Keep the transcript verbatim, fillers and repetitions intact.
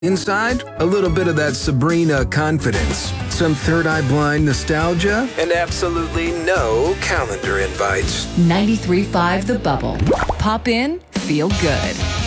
Inside, a little bit of that Sabrina confidence, some Third Eye Blind nostalgia, and absolutely no calendar invites. ninety-three point five The Bubble. Pop in, feel good.